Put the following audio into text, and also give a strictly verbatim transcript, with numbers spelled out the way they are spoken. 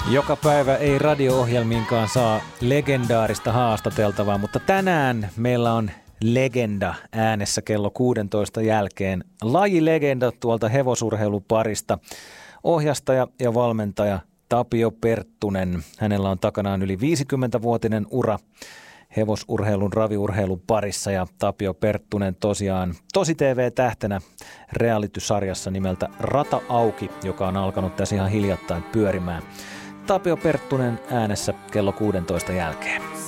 Joka päivä ei radio-ohjelmiinkaan saa legendaarista haastateltavaa, mutta tänään meillä on legenda äänessä kello kuusitoista jälkeen. Lajilegenda tuolta hevosurheilun parista. Ohjastaja ja valmentaja Tapio Perttunen. Hänellä on takanaan yli viisikymmenvuotinen ura hevosurheilun, raviurheilun parissa, ja Tapio Perttunen tosiaan Tosi T V-tähtenä reality-sarjassa nimeltä Rata auki, joka on alkanut tässä ihan hiljattain pyörimään. Tapio Perttunen äänessä kello kuusitoista jälkeen.